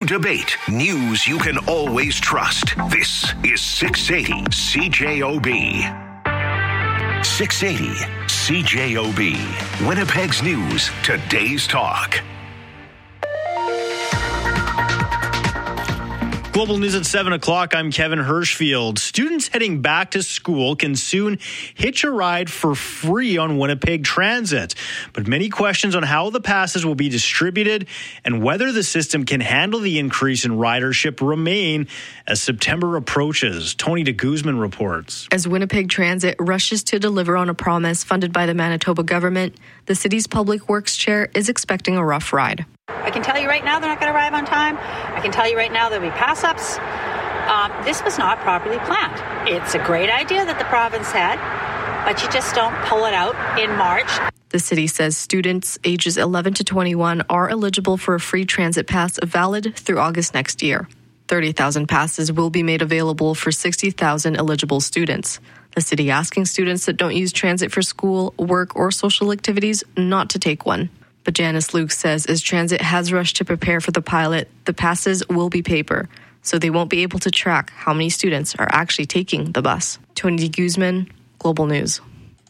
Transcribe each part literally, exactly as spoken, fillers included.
debate, news you can always trust. This is six eighty C J O B. six eighty C J O B. Winnipeg's News, today's talk. Global News at seven o'clock. I'm Kevin Hirschfield. Students heading back to school can soon hitch a ride for free on Winnipeg Transit. But many questions on how the passes will be distributed and whether the system can handle the increase in ridership remain as September approaches. Tony de Guzman reports. As Winnipeg Transit rushes to deliver on a promise funded by the Manitoba government, the city's public works chair is expecting a rough ride. I can tell you right now they're not going to arrive on time. I can tell you right now there'll be pass-ups. Um, this was not properly planned. It's a great idea that the province had, but you just don't pull it out in March. The city says students ages eleven to twenty-one are eligible for a free transit pass valid through August next year. thirty thousand passes will be made available for sixty thousand eligible students. The city asking students that don't use transit for school, work, or social activities not to take one. But Janice Luke says as transit has rushed to prepare for the pilot, the passes will be paper, so they won't be able to track how many students are actually taking the bus. Tony de Guzman, Global News.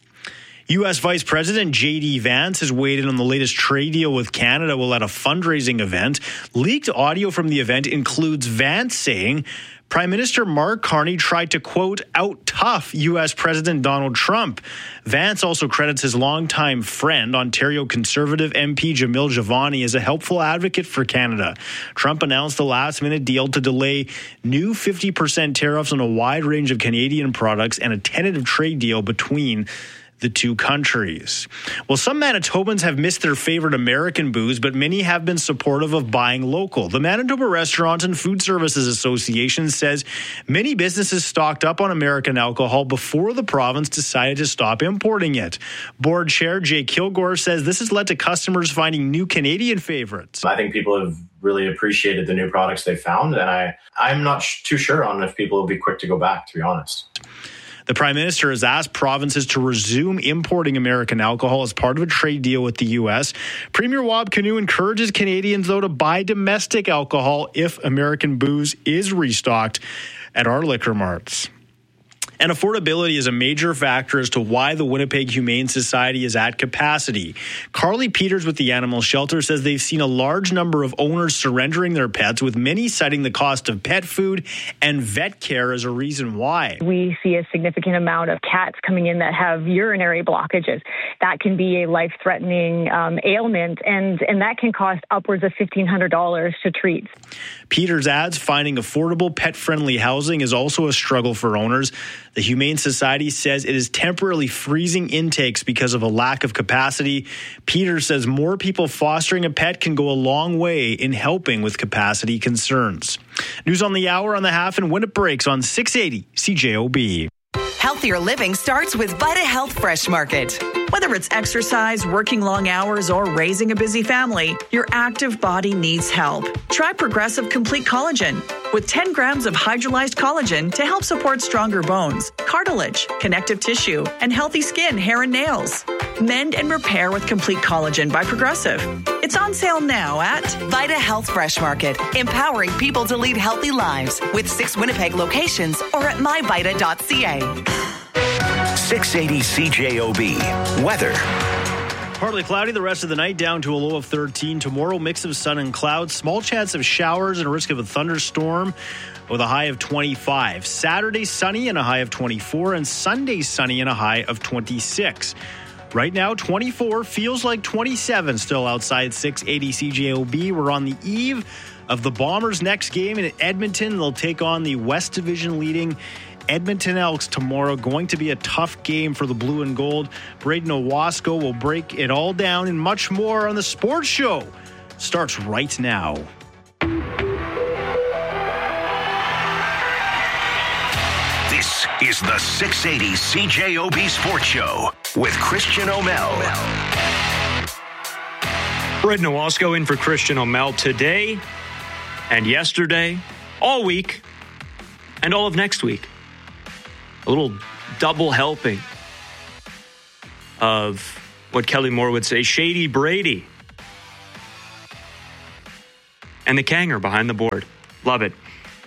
U S Vice President J D Vance has weighed in on the latest trade deal with Canada while at a fundraising event. Leaked audio from the event includes Vance saying Prime Minister Mark Carney tried to, quote, out-tough U S President Donald Trump. Vance also credits his longtime friend, Ontario Conservative M P Jamil Javani, as a helpful advocate for Canada. Trump announced a last-minute deal to delay new fifty percent tariffs on a wide range of Canadian products and a tentative trade deal between the two countries. Well, some Manitobans have missed their favorite American booze, but many have been supportive of buying local. The Manitoba Restaurant and Food Services Association says many businesses stocked up on American alcohol before the province decided to stop importing it. Board Chair Jay Kilgore says this has led to customers finding new Canadian favorites. I think people have really appreciated the new products they found, and I, I'm not sh- too sure on if people will be quick to go back, to be honest. The Prime Minister has asked provinces to resume importing American alcohol as part of a trade deal with the U S. Premier Wab Kinew encourages Canadians, though, to buy domestic alcohol if American booze is restocked at our liquor marts. And affordability is a major factor as to why the Winnipeg Humane Society is at capacity. Carly Peters with the Animal Shelter says they've seen a large number of owners surrendering their pets, with many citing the cost of pet food and vet care as a reason why. We see a significant amount of cats coming in that have urinary blockages. That can be a life-threatening um, ailment, and, and that can cost upwards of fifteen hundred dollars to treat. Peters adds finding affordable pet-friendly housing is also a struggle for owners. The Humane Society says it is temporarily freezing intakes because of a lack of capacity. Peters says more people fostering a pet can go a long way in helping with capacity concerns. News on the hour on the half and when it breaks on six eighty C J O B. Healthier living starts with Vita Health Fresh Market. Whether it's exercise, working long hours, or raising a busy family, your active body needs help. Try Progressive Complete Collagen with ten grams of hydrolyzed collagen to help support stronger bones, cartilage, connective tissue, and healthy skin, hair, and nails. Mend and repair with Complete Collagen by Progressive. It's on sale now at Vita Health Fresh Market, empowering people to lead healthy lives with six Winnipeg locations or at my vita dot c a. six eighty C J O B. Weather. Partly cloudy the rest of the night, down to a low of thirteen. Tomorrow, mix of sun and clouds. Small chance of showers and a risk of a thunderstorm with a high of twenty-five. Saturday, sunny and a high of twenty-four. And Sunday, sunny and a high of twenty-six. Right now, twenty-four feels like twenty-seven still outside six eighty C J O B. We're on the eve of the Bombers' next game in Edmonton. They'll take on the West Division leading Edmonton Elks tomorrow. Going to be a tough game for the blue and gold. Braden Owasco will break it all down and much more on the Sports Show. Starts right now. This is the six eighty C J O B Sports Show with Christian O'Mell. Braden Owasco in for Christian O'Mell today and yesterday, all week, and all of next week. A little double helping of what Kelly Moore would say, Shady Brady. and the Kanger behind the board. Love it.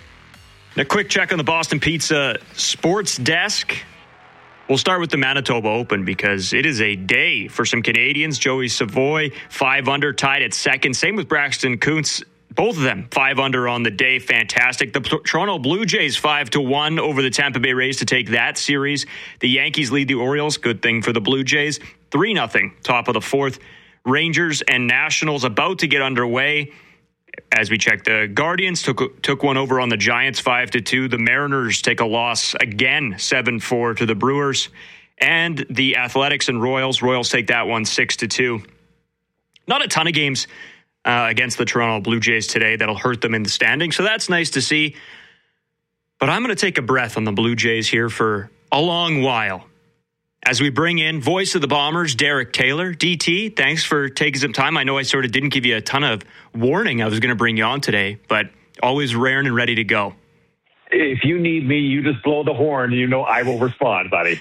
A quick check on the Boston Pizza sports desk. We'll start with the Manitoba Open because it is a day for some Canadians. Joey Savoy, five under, tied at second. Same with Braxton Kuntz. Both of them five under on the day. Fantastic. The Toronto Blue Jays five to one over the Tampa Bay Rays to take that series. The Yankees lead the Orioles. Good thing for the Blue Jays. three nothing, top of the fourth. Rangers and Nationals about to get underway. As we check, the Guardians took took one over on the Giants five to two. The Mariners take a loss again, seven four to the Brewers. And the Athletics and Royals. Royals take that one six to two. Not a ton of games uh, against the Toronto Blue Jays today that'll hurt them in the standings. So that's nice to see. But I'm going to take a breath on the Blue Jays here for a long while. As we bring in voice of the Bombers, Derek Taylor. D T, thanks for taking some time. I know I sort of didn't give you a ton of warning I was going to bring you on today, but always raring and ready to go. If you need me, you just blow the horn. You know I will respond, buddy.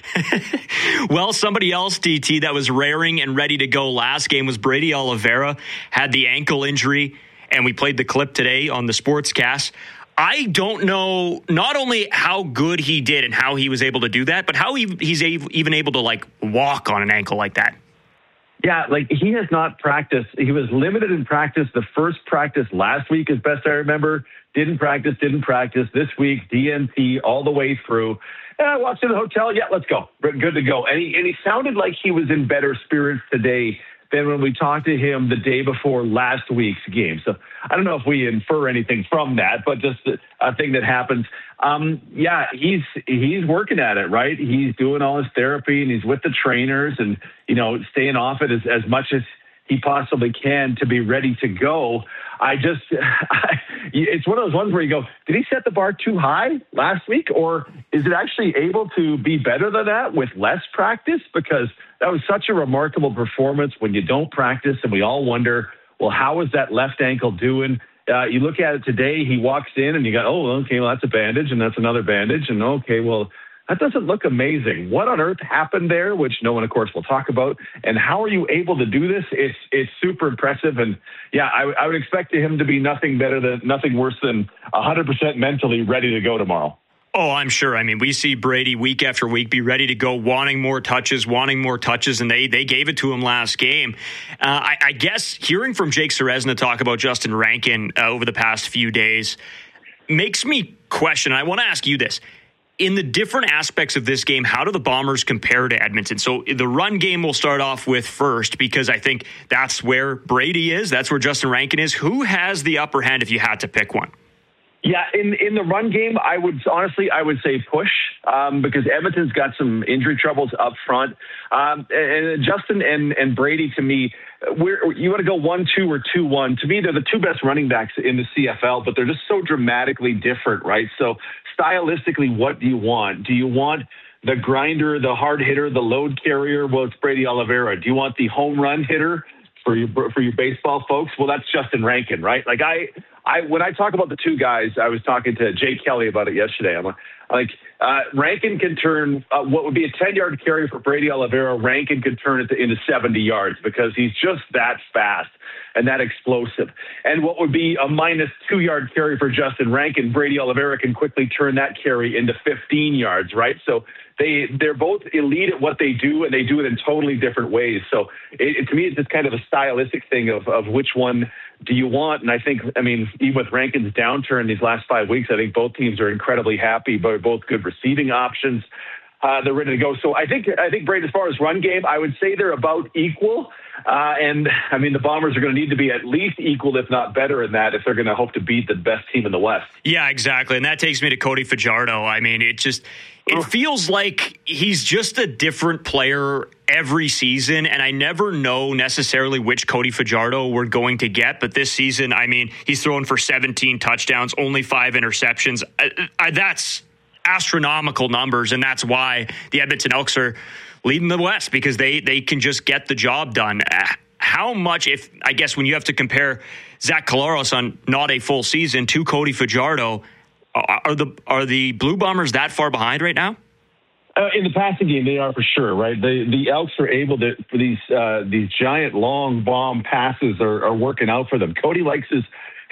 Well, somebody else, D T, that was raring and ready to go last game was Brady Oliveira. Had the ankle injury, and we played the clip today on the Sportscast. I don't know not only how good he did and how he was able to do that, but how he, he's even able to, like, walk on an ankle like that. Yeah, like, he has not practiced. He was limited in practice the first practice last week, as best I remember. Didn't practice, didn't practice. This week, D N P all the way through. And I walked to the hotel. Yeah, let's go. Good to go. And he, and he sounded like he was in better spirits today than when we talked to him the day before last week's game. So I don't know if we infer anything from that, but just a thing that happens. Um, yeah, he's he's working at it, right? He's doing all his therapy and he's with the trainers and, you know, staying off it as, as much as he possibly can to be ready to go. I just, I, it's one of those ones where you go, did he set the bar too high last week? Or is it actually able to be better than that with less practice? Because that was such a remarkable performance when you don't practice and we all wonder, well, how is that left ankle doing? Uh, you look at it today, he walks in and you go, oh, okay, well, that's a bandage and that's another bandage. And okay, well, that doesn't look amazing. What on earth happened there, which no one, of course, will talk about? And how are you able to do this? It's it's super impressive. And, yeah, I, I would expect him to be nothing better than, nothing worse than one hundred percent mentally ready to go tomorrow. Oh, I'm sure. I mean, we see Brady week after week be ready to go, wanting more touches, wanting more touches, and they they gave it to him last game. Uh, I, I guess hearing from Jake Ceresna talk about Justin Rankin uh, over the past few days makes me question. I want to ask you this. In the different aspects of this game, how do the Bombers compare to Edmonton? So the run game we'll start off with first, because I think that's where Brady is. That's where Justin Rankin is. Who has the upper hand if you had to pick one? Yeah, in, in the run game, I would honestly, I would say push um, because Edmonton's got some injury troubles up front. Um, and, and Justin and, and Brady, to me, we're, you want to go one two or two one. To me, they're the two best running backs in the C F L, but they're just so dramatically different, right? So stylistically, what do you want? Do you want the grinder, the hard hitter, the load carrier? Well, it's Brady Oliveira. Do you want the home run hitter for your for your baseball folks? Well, that's Justin Rankin, right? Like I. I, when I talk about the two guys, I was talking to Jay Kelly about it yesterday. I'm like, uh, Rankin can turn uh, what would be a ten-yard carry for Brady Oliveira. Rankin can turn it to, into seventy yards because he's just that fast and that explosive. And what would be a minus two-yard carry for Justin Rankin, Brady Oliveira can quickly turn that carry into fifteen yards, right? So they, they're both elite at what they do, and they do it in totally different ways. So it, it, to me, it's just kind of a stylistic thing of, of which one do you want? And I think, I mean, even with Rankin's downturn these last five weeks, I think both teams are incredibly happy, but both good receiving options. Uh, they're ready to go. So I think, I think, Brady, as far as run game, I would say they're about equal. Uh, and I mean, the Bombers are going to need to be at least equal, if not better in that, if they're going to hope to beat the best team in the West. Yeah, exactly. And that takes me to Cody Fajardo. I mean, it just, it feels like he's just a different player every season, and I never know necessarily which Cody Fajardo we're going to get. But this season, I mean, he's throwing for seventeen touchdowns, only five interceptions. I, I, that's astronomical numbers, and that's why the Edmonton Elks are leading the West, because they they can just get the job done. How much, if I guess when you have to compare Zach Collaros on not a full season to Cody Fajardo, are the are the Blue Bombers that far behind right now? Uh, in the passing game, they are for sure, right? The the Elks are able to, for these uh, these giant long bomb passes are, are working out for them. Cody likes his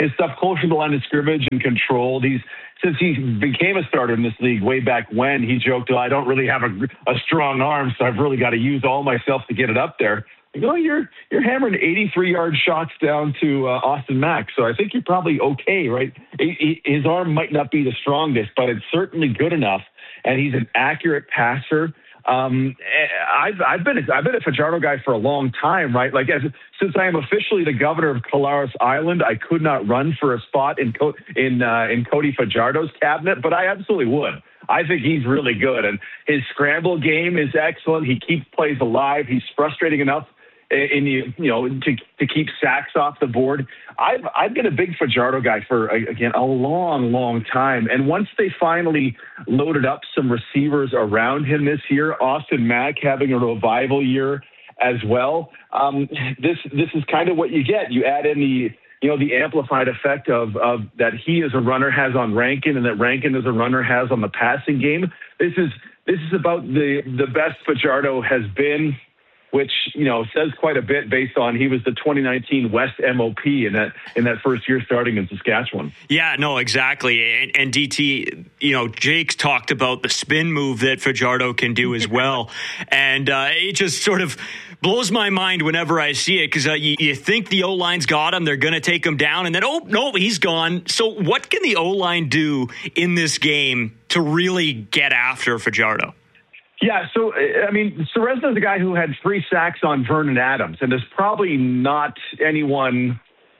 his stuff closer to the line of scrimmage and controlled. He's since he became a starter in this league way back when, he joked, oh, I don't really have a, a strong arm, so I've really got to use all myself to get it up there. You know, you're you're hammering eighty-three yard shots down to uh, Austin Mack, so I think you're probably okay, right? He, he, his arm might not be the strongest, but it's certainly good enough, and he's an accurate passer. Um, I've I've been a, I've been a Fajardo guy for a long time, right? Like as, since I am officially the governor of Colares Island, I could not run for a spot in Co- in uh, in Cody Fajardo's cabinet, but I absolutely would. I think he's really good, and his scramble game is excellent. He keeps plays alive. He's frustrating enough in you, you know, to to keep sacks off the board. I've I've been a big Fajardo guy for again a long, long time. And once they finally loaded up some receivers around him this year, Austin Mack having a revival year as well. Um, this this is kind of what you get. You add in the you know the amplified effect of of that he as a runner has on Rankin, and that Rankin as a runner has on the passing game. This is this is about the the best Fajardo has been, which, you know, says quite a bit based on he was the twenty nineteen West M O P in that in that first year starting in Saskatchewan. Yeah, no, exactly. And, and D T, you know, Jake's talked about the spin move that Fajardo can do as well. And uh, it just sort of blows my mind whenever I see it, because uh, you, you think the O-line's got him, they're going to take him down, and then, oh, no, he's gone. So what can the O-line do in this game to really get after Fajardo? Yeah, so, I mean, Ceresna's a guy who had three sacks on Vernon Adams, and there's probably not anyone,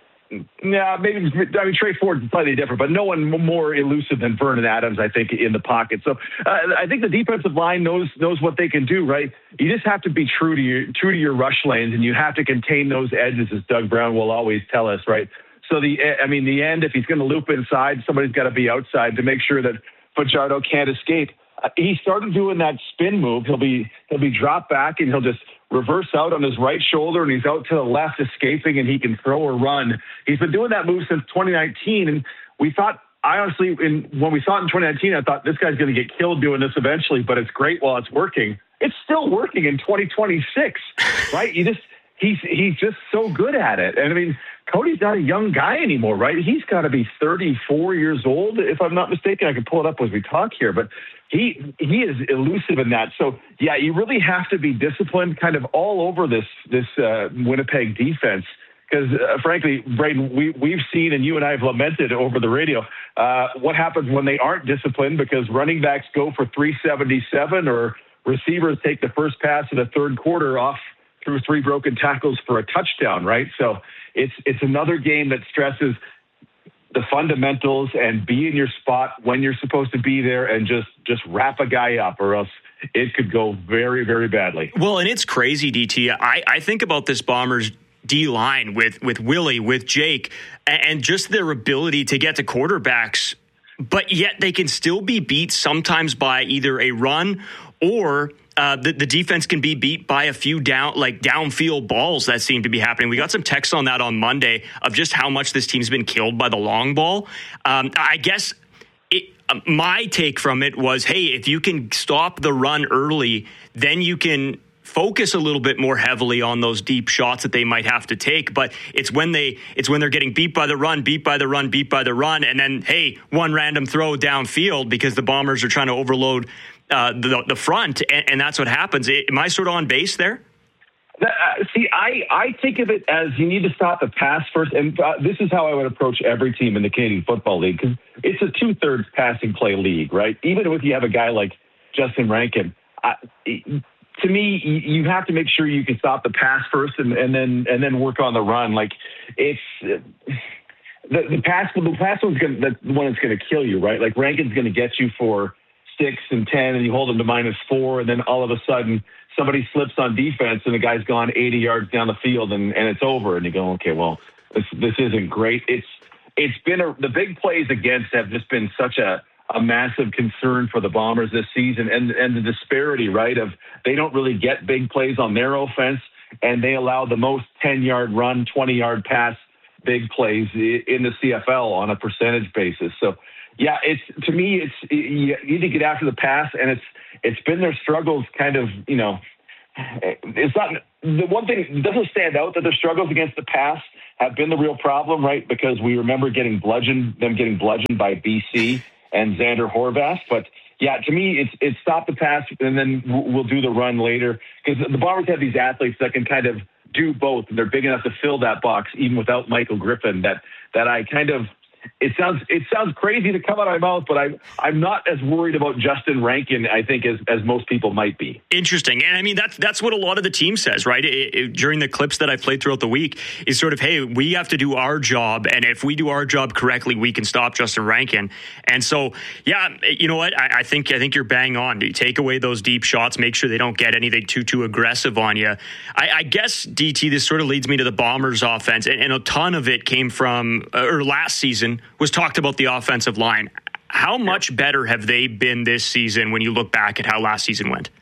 yeah, maybe, I mean, Trey Ford is slightly different, but no one more elusive than Vernon Adams, I think, in the pocket. So uh, I think the defensive line knows knows what they can do, right? You just have to be true to your, true to your rush lanes, and you have to contain those edges, as Doug Brown will always tell us, right? So, the I mean, the end, if he's going to loop inside, somebody's got to be outside to make sure that Fajardo can't escape. Uh, he started doing that spin move. He'll be he'll be dropped back and he'll just reverse out on his right shoulder, and he's out to the left escaping, and he can throw or run. He's been doing that move since twenty nineteen, and we thought, I honestly, in, when we saw it in twenty nineteen, I thought this guy's going to get killed doing this eventually, but it's great while it's working. It's still working in twenty twenty-six, right? You just he's he's just so good at it. And I mean, Cody's not a young guy anymore, right? He's got to be thirty-four years old, if I'm not mistaken. I can pull it up as we talk here, but he he is elusive in that. So, yeah, you really have to be disciplined kind of all over this this uh, Winnipeg defense because, uh, frankly, Braden, we, we've seen, and you and I have lamented over the radio, uh, what happens when they aren't disciplined because running backs go for three seventy-seven or receivers take the first pass in the third quarter off through three broken tackles for a touchdown, right? So it's it's another game that stresses the fundamentals and be in your spot when you're supposed to be there and just, just wrap a guy up, or else it could go very, very badly. Well, and it's crazy, D T. I, I think about this Bombers D-line with, with Willie, with Jake, and just their ability to get to quarterbacks, but yet they can still be beat sometimes by either a run or Uh, the, the defense can be beat by a few down, like downfield balls that seem to be happening. We got some text on that on Monday of just how much this team's been killed by the long ball. Um, I guess it, uh, my take from it was, hey, if you can stop the run early, then you can focus a little bit more heavily on those deep shots that they might have to take. But it's when they, it's when they're getting beat by the run, beat by the run, beat by the run, and then, hey, one random throw downfield because the Bombers are trying to overload Uh, the, the front, and, and that's what happens. Am I sort of on base there? Uh, see, I, I think of it as you need to stop the pass first, and uh, this is how I would approach every team in the Canadian Football League, because it's a two-thirds passing play league, right? Even if you have a guy like Justin Rankin, uh, to me, you have to make sure you can stop the pass first and, and then and then work on the run. Like, it's uh, the, the pass, the pass one's gonna, the one that's going to kill you, right? Like, Rankin's going to get you for six and ten, and you hold them to minus four, and then all of a sudden somebody slips on defense and the guy's gone eighty yards down the field, and, and it's over. And you go, okay, well, this this isn't great. It's it's been a, the big plays against have just been such a, a massive concern for the Bombers this season, and and the disparity, right, of they don't really get big plays on their offense, and they allow the most ten-yard run, twenty-yard pass big plays in the C F L on a percentage basis. So, yeah, it's to me, it's you need to get after the pass, and it's it's been their struggles kind of, you know, it's not the one thing that doesn't stand out that their struggles against the pass have been the real problem, right? Because we remember getting bludgeoned, them getting bludgeoned by B C and Xander Horvath. But yeah, to me, it's it's stop the pass and then we'll do the run later, because the Bombers have these athletes that can kind of do both, and they're big enough to fill that box even without Michael Griffin. That that I kind of. It sounds it sounds crazy to come out of my mouth, but I, I'm not as worried about Justin Rankin, I think, as, as most people might be. Interesting. And I mean, that's, that's what a lot of the team says, right? It, it, during the clips that I've played throughout the week is sort of, hey, we have to do our job. And if we do our job correctly, we can stop Justin Rankin. And so, yeah, you know what? I, I think I think you're bang on. You take away those deep shots, make sure they don't get anything too, too aggressive on you. I, I guess, D T, this sort of leads me to the Bombers offense. And, and a ton of it came from, or last season, was talked about the offensive line. How much better have they been this season when you look back at how last season went?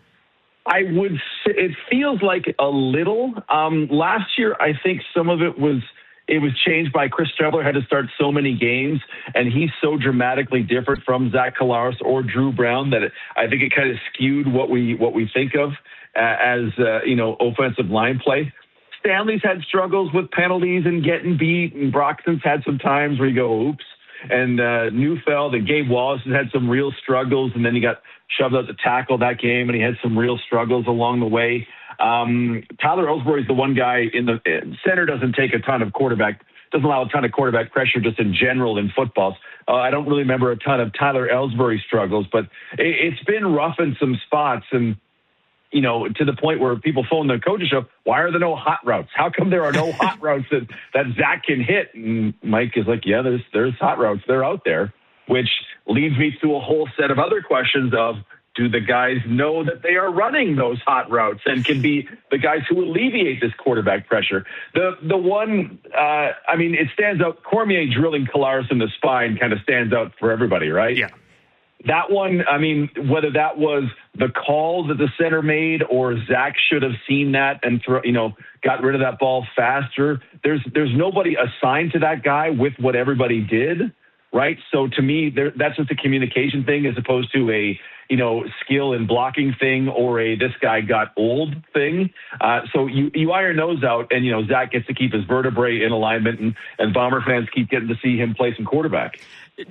I would say it feels like a little. Um, last year, I think some of it was it was changed by Chris Streveler had to start so many games, and he's so dramatically different from Zach Collaros or Drew Brown that it, I think it kind of skewed what we what we think of uh, as uh, you know offensive line play. Stanley's had struggles with penalties and getting beat, and Broxton's had some times where you go, oops. And uh, Neufeld and Gabe Wallace has had some real struggles, and then he got shoved out to tackle that game, and he had some real struggles along the way. Um, Tyler Ellsbury's the one guy in the center doesn't take a ton of quarterback, doesn't allow a ton of quarterback pressure just in general in footballs. Uh, I don't really remember a ton of Tyler Ellsbury struggles, but it, it's been rough in some spots, and you know, to the point where people phone the coaches show, why are there no hot routes? How come there are no hot routes that, that Zach can hit? And Mike is like, yeah, there's there's hot routes. They're out there, which leads me to a whole set of other questions of, do the guys know that they are running those hot routes and can be the guys who alleviate this quarterback pressure? The the one, uh, I mean, it stands out. Cormier drilling Collaros in the spine kind of stands out for everybody, right? Yeah. That one, I mean, whether that was the call that the center made or Zach should have seen that and throw, you know, got rid of that ball faster. There's there's nobody assigned to that guy with what everybody did, right? So to me, there, that's just a communication thing as opposed to a, you know, skill and blocking thing or a this guy got old thing. Uh, so you, you iron those out, and, you know, Zach gets to keep his vertebrae in alignment, and, and Bomber fans keep getting to see him play some quarterback.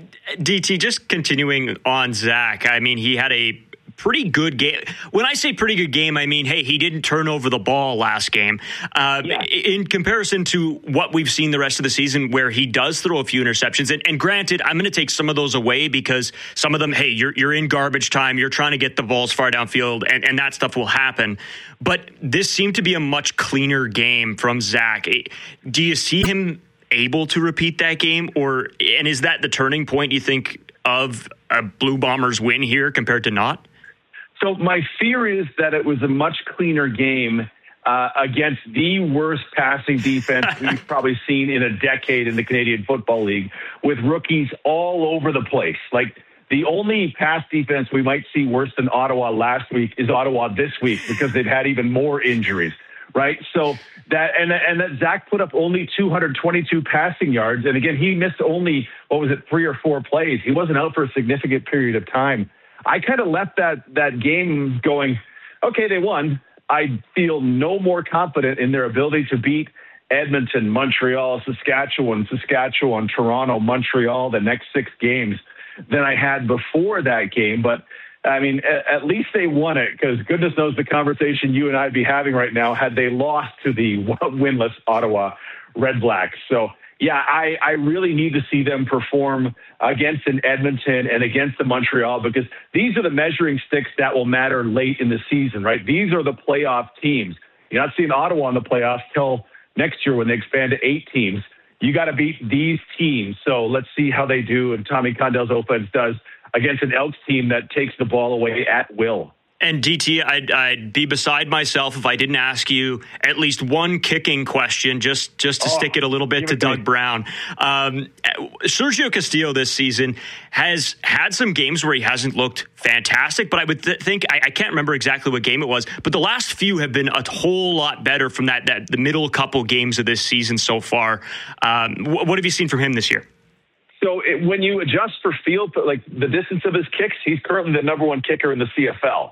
D T, just continuing on Zach, I mean, he had a pretty good game. When I say pretty good game, I mean, hey, he didn't turn over the ball last game. Uh, yeah. In comparison to what we've seen the rest of the season where he does throw a few interceptions. And, and granted, I'm going to take some of those away because some of them, hey, you're you're in garbage time. You're trying to get the balls far downfield, and, and that stuff will happen. But this seemed to be a much cleaner game from Zach. Do you see him able to repeat that game, or and is that the turning point, you think, of a Blue Bombers win here compared to not? So my fear is that it was a much cleaner game uh, against the worst passing defense we've probably seen in a decade in the Canadian Football League, with rookies all over the place. Like, the only pass defense we might see worse than Ottawa last week is Ottawa this week, because they've had even more injuries. Right. So that and and that Zach put up only two hundred twenty-two passing yards. And again, he missed only, what was it, three or four plays. He wasn't out for a significant period of time. I kind of left that that game going, OK, they won. I feel no more confident in their ability to beat Edmonton, Montreal, Saskatchewan, Saskatchewan, Toronto, Montreal, the next six games than I had before that game. But I mean, at least they won it, because goodness knows the conversation you and I'd be having right now had they lost to the winless Ottawa Red Blacks. So, yeah, I, I really need to see them perform against an Edmonton and against the Montreal, because these are the measuring sticks that will matter late in the season, right? These are the playoff teams. You're not seeing Ottawa in the playoffs till next year when they expand to eight teams. You got to beat these teams. So let's see how they do, and Tommy Condell's offense does against an Elks team that takes the ball away at will. And D T, I'd, I'd be beside myself if I didn't ask you at least one kicking question, just just to oh, stick it a little bit to Doug Brown. Um, Sergio Castillo this season has had some games where he hasn't looked fantastic, but I would th- think, I, I can't remember exactly what game it was, but the last few have been a whole lot better from that, that the middle couple games of this season so far. Um, wh- what have you seen from him this year? So it, when you adjust for field, like the distance of his kicks, he's currently the number one kicker in the C F L.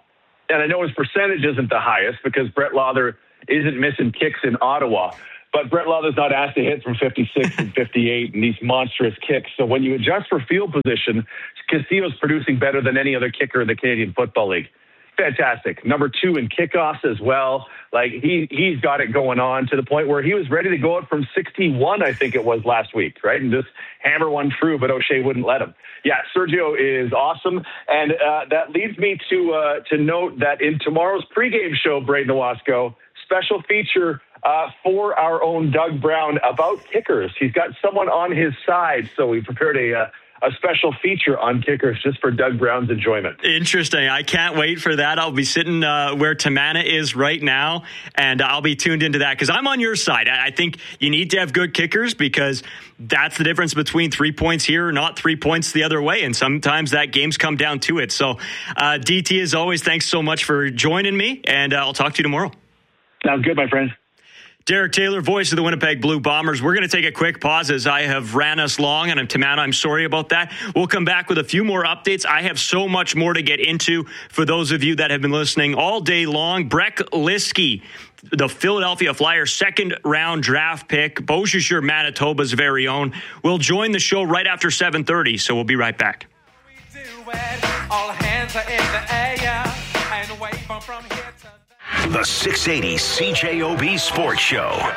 and I know his percentage isn't the highest because Brett Lauther isn't missing kicks in Ottawa. But Brett Lauther's not asked to hit from fifty-six and fifty-eight and these monstrous kicks. So when you adjust for field position, Castillo's producing better than any other kicker in the Canadian Football League. Fantastic. Number two in kickoffs as well. Like he, he's got it going on to the point where he was ready to go out from sixty-one, I think it was last week, right? And just hammer one through, but O'Shea wouldn't let him. Yeah, Sergio is awesome. And uh, that leads me to uh, to note that in tomorrow's pregame show, Braden Owasco, special feature uh, for our own Doug Brown about kickers. He's got someone on his side, so we prepared a... Uh, a special feature on kickers just for Doug Brown's enjoyment. Interesting. I can't wait for that. I'll be sitting uh, where Tamana is right now, and I'll be tuned into that because I'm on your side. I think you need to have good kickers because that's the difference between three points here or not three points the other way, and sometimes that game's come down to it. So, uh, D T, as always, thanks so much for joining me, and uh, I'll talk to you tomorrow. Sounds good, my friend. Derek Taylor, voice of the Winnipeg Blue Bombers. We're going to take a quick pause as I have ran us long, and I'm Tamana. I'm sorry about that. We'll come back with a few more updates. I have so much more to get into for those of you that have been listening all day long. Breck Liskey, the Philadelphia Flyers second round draft pick, Beausejour, Manitoba's very own, will join the show right after seven thirty, so we'll be right back. We do it. All hands are in the air and wave from here to the six eighty C J O B Sports Show.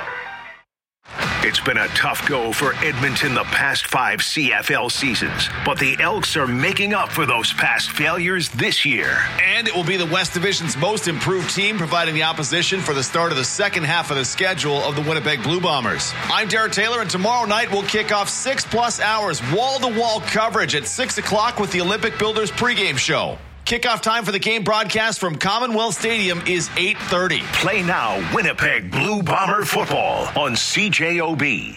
It's been a tough go for Edmonton the past five C F L seasons, but the Elks are making up for those past failures this year. And it will be the West Division's most improved team, providing the opposition for the start of the second half of the schedule of the Winnipeg Blue Bombers. I'm Derek Taylor, and tomorrow night we'll kick off six-plus hours wall-to-wall coverage at six o'clock with the Olympic Builders pregame show. Kickoff time for the game broadcast from Commonwealth Stadium is eight thirty. Play now Winnipeg Blue Bomber football on C J O B.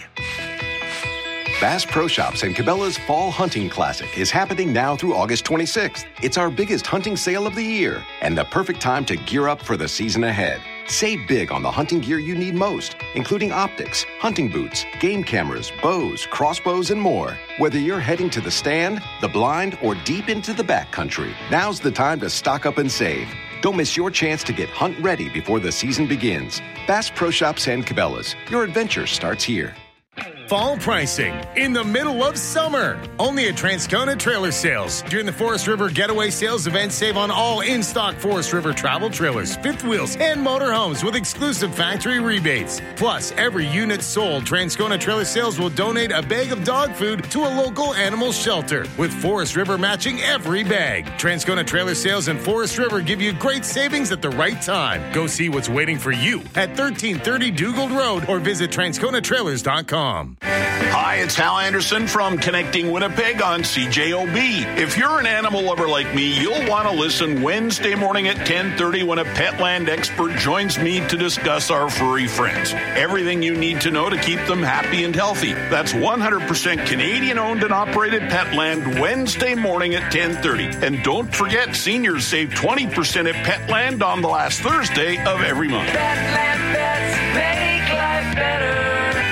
Bass Pro Shops and Cabela's Fall Hunting Classic is happening now through August twenty-sixth. It's our biggest hunting sale of the year and the perfect time to gear up for the season ahead. Save big on the hunting gear you need most, including optics, hunting boots, game cameras, bows, crossbows, and more. Whether you're heading to the stand, the blind, or deep into the backcountry, now's the time to stock up and save. Don't miss your chance to get hunt ready before the season begins. Bass Pro Shops and Cabela's. Your adventure starts here. Fall pricing in the middle of summer. Only at Transcona Trailer Sales. During the Forest River Getaway Sales event, save on all in-stock Forest River travel trailers, fifth wheels, and motorhomes with exclusive factory rebates. Plus, every unit sold, Transcona Trailer Sales will donate a bag of dog food to a local animal shelter, with Forest River matching every bag. Transcona Trailer Sales and Forest River give you great savings at the right time. Go see what's waiting for you at thirteen thirty Dugald Road or visit transcona trailers dot com. Hi, it's Hal Anderson from Connecting Winnipeg on C J O B. If you're an animal lover like me, you'll want to listen Wednesday morning at ten thirty when a Petland expert joins me to discuss our furry friends. Everything you need to know to keep them happy and healthy. That's one hundred percent Canadian-owned and operated Petland Wednesday morning at ten thirty. And don't forget, seniors save twenty percent at Petland on the last Thursday of every month. Petland Pets make life better.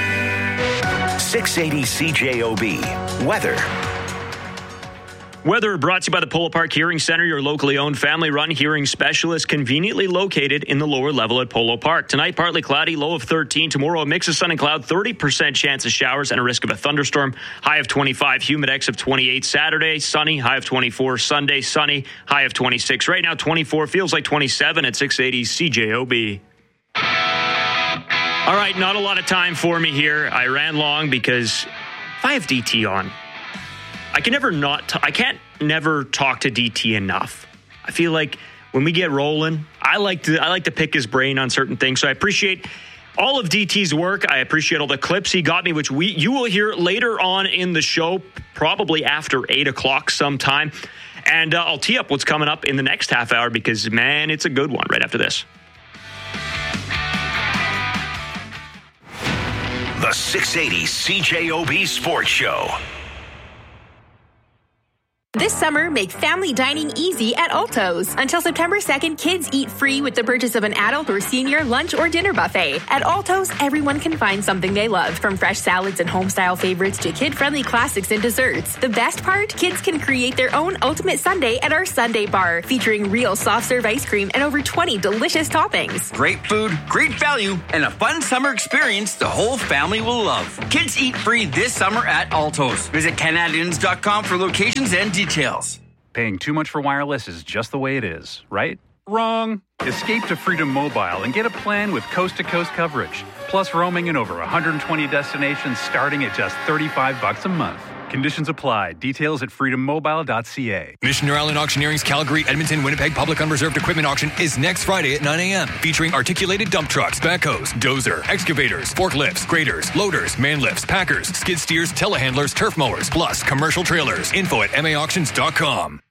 six eighty C J O B. Weather. Weather brought to you by the Polo Park Hearing Center, your locally owned family-run hearing specialist, conveniently located in the lower level at Polo Park. Tonight, partly cloudy, low of thirteen. Tomorrow, a mix of sun and cloud, thirty percent chance of showers and a risk of a thunderstorm. High of twenty-five, Humidex of twenty-eight. Saturday, sunny, high of twenty-four. Sunday, sunny, high of twenty-six. Right now, twenty-four, feels like twenty-seven at six eighty C J O B. All right, not a lot of time for me here. I ran long because if I have D T on, I can never not. T- I can't never talk to D T enough. I feel like when we get rolling, I like to. I like to pick his brain on certain things. So I appreciate all of D T's work. I appreciate all the clips he got me, which we you will hear later on in the show, probably after eight o'clock sometime. And uh, I'll tee up what's coming up in the next half hour because man, it's a good one. Right after this. The six eighty C J O B Sports Show. This summer, make family dining easy at Alto's. Until September second, kids eat free with the purchase of an adult or senior lunch or dinner buffet. At Alto's, everyone can find something they love, from fresh salads and home-style favorites to kid-friendly classics and desserts. The best part? Kids can create their own ultimate sundae at our Sundae Bar, featuring real soft-serve ice cream and over twenty delicious toppings. Great food, great value, and a fun summer experience the whole family will love. Kids eat free this summer at Alto's. Visit Canadians dot com for locations and details. Paying too much for wireless is just the way it is, right? Wrong. Escape to Freedom Mobile and get a plan with coast-to-coast coverage, plus roaming in over one hundred twenty destinations starting at just thirty-five bucks a month. Conditions apply. Details at freedom mobile dot c a. Missioner Island Auctioneering's Calgary, Edmonton, Winnipeg Public Unreserved Equipment Auction is next Friday at nine a.m. featuring articulated dump trucks, backhoes, dozer, excavators, forklifts, graders, loaders, man lifts, packers, skid steers, telehandlers, turf mowers, plus commercial trailers. Info at m a auctions dot com.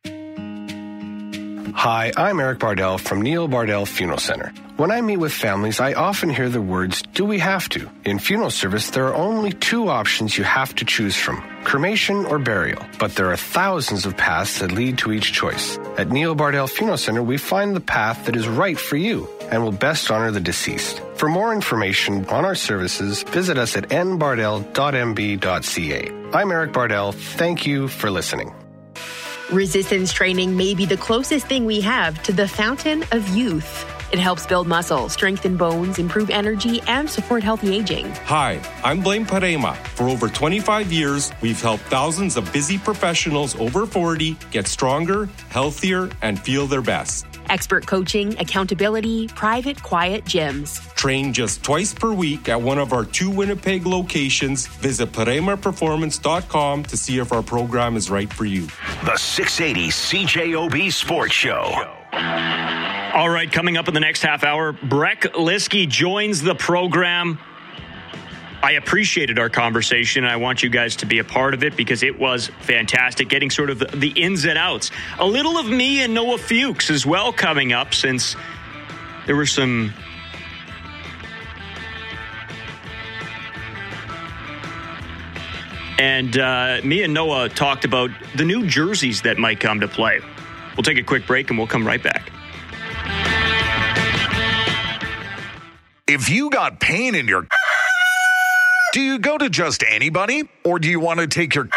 Hi, I'm Eric Bardell from Neil Bardell Funeral Center. When I meet with families, I often hear the words, do we have to? In funeral service, there are only two options you have to choose from, cremation or burial. But there are thousands of paths that lead to each choice. At Neil Bardell Funeral Center, we find the path that is right for you and will best honor the deceased. For more information on our services, visit us at n bardell dot m b dot c a. I'm Eric Bardell. Thank you for listening. Resistance training may be the closest thing we have to the fountain of youth. It helps build muscle, strengthen bones, improve energy, and support healthy aging. Hi, I'm Blaine Parema. For over twenty-five years, we've helped thousands of busy professionals over forty get stronger, healthier, and feel their best. Expert coaching, accountability, private, quiet gyms. Train just twice per week at one of our two Winnipeg locations. Visit parema performance dot com to see if our program is right for you. The six eighty C J O B Sports Show. All right, coming up in the next half hour, Breck Liskey joins the program. I appreciated our conversation. I want you guys to be a part of it because it was fantastic, getting sort of the, the ins and outs. A little of me and Noah Fuchs as well coming up, since there were some and uh, me and Noah talked about the new jerseys that might come to play. We'll take a quick break and we'll come right back. If you got pain in your... Do you go to just anybody, or do you want to take your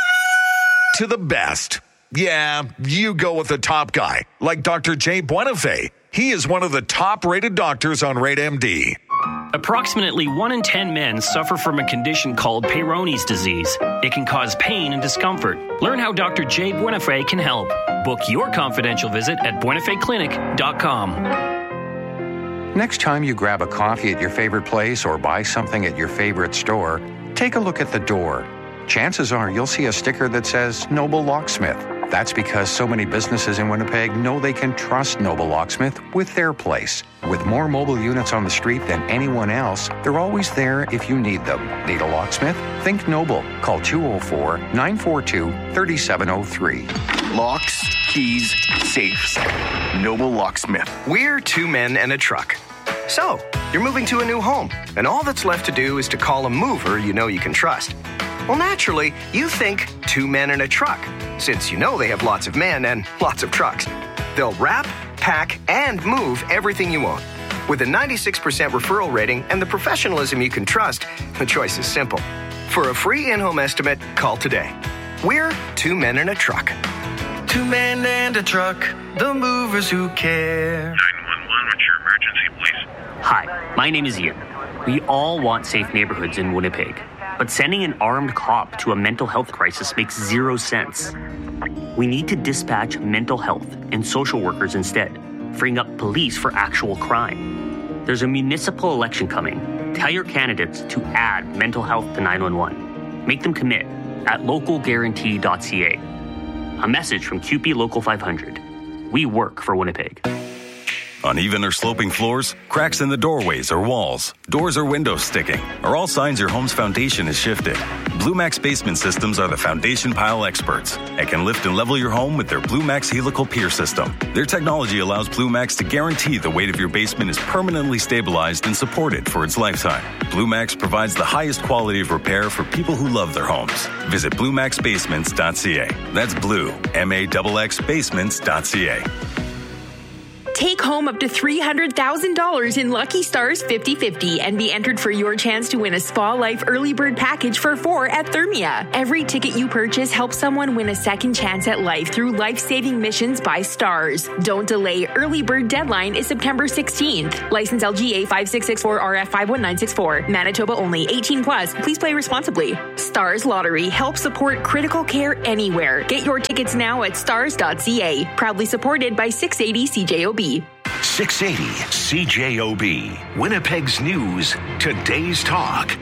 to the best? Yeah, you go with the top guy, like Doctor Jay Buenafé. He is one of the top-rated doctors on Rate M D. Approximately one in ten men suffer from a condition called Peyronie's disease. It can cause pain and discomfort. Learn how Doctor Jay Buenafé can help. Book your confidential visit at buenafé clinic dot com. Next time you grab a coffee at your favorite place or buy something at your favorite store, take a look at the door. Chances are you'll see a sticker that says Noble Locksmith. That's because so many businesses in Winnipeg know they can trust Noble Locksmith with their place. With more mobile units on the street than anyone else, they're always there if you need them. Need a locksmith? Think Noble. Call two oh four, nine four two, three seven oh three. Locks, keys, safes. Noble Locksmith. We're two men and a truck. So, you're moving to a new home, and all that's left to do is to call a mover you know you can trust. Well, naturally, you think two men and a truck, since you know they have lots of men and lots of trucks. They'll wrap, pack, and move everything you own. With a ninety-six percent referral rating and the professionalism you can trust, the choice is simple. For a free in-home estimate, call today. We're two men and a truck. Two men and a truck, the movers who care. nine one one, what's your emergency, please? Hi, my name is Ian. We all want safe neighborhoods in Winnipeg, but sending an armed cop to a mental health crisis makes zero sense. We need to dispatch mental health and social workers instead, freeing up police for actual crime. There's a municipal election coming. Tell your candidates to add mental health to nine one one. Make them commit at local guarantee dot c a. A message from Q P Local five hundred. We work for Winnipeg. Uneven or sloping floors, cracks in the doorways or walls, doors or windows sticking are all signs your home's foundation is shifted. Blue Max Basement Systems are the foundation pile experts and can lift and level your home with their Blue Max Helical Pier system. Their technology allows Blue Max to guarantee the weight of your basement is permanently stabilized and supported for its lifetime. Blue Max provides the highest quality of repair for people who love their homes. Visit blue max basements dot c a. That's blue, M A X X basements dot c a. Take home up to three hundred thousand dollars in Lucky Stars fifty fifty and be entered for your chance to win a Spa Life early bird package for four at Thermia. Every ticket you purchase helps someone win a second chance at life through life-saving missions by Stars. Don't delay. Early bird deadline is September sixteenth. License L G A five six six four R F five one nine six four. Manitoba only. eighteen plus. Please play responsibly. Stars Lottery helps support critical care anywhere. Get your tickets now at stars dot c a. Proudly supported by six eighty C J O B. six eighty C J O B, Winnipeg's News, today's talk.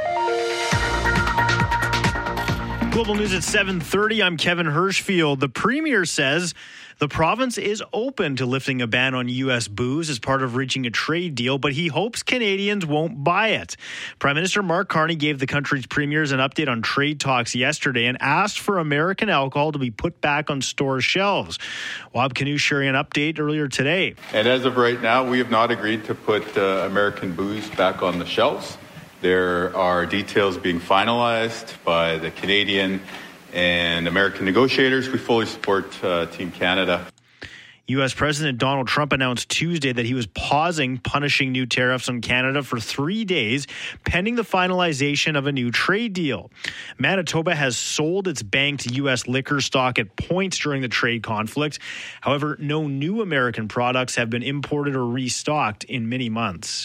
Global News at seven thirty. I'm Kevin Hirschfield. The Premier says the province is open to lifting a ban on U S booze as part of reaching a trade deal, but he hopes Canadians won't buy it. Prime Minister Mark Carney gave the country's premiers an update on trade talks yesterday and asked for American alcohol to be put back on store shelves. Wab Canoe sharing an update earlier today. And as of right now, we have not agreed to put uh, American booze back on the shelves. There are details being finalized by the Canadian and American negotiators. We fully support uh, Team Canada. U S President Donald Trump announced Tuesday that he was pausing punishing new tariffs on Canada for three days, pending the finalization of a new trade deal. Manitoba has sold its banked U S liquor stock at points during the trade conflict. However, no new American products have been imported or restocked in many months.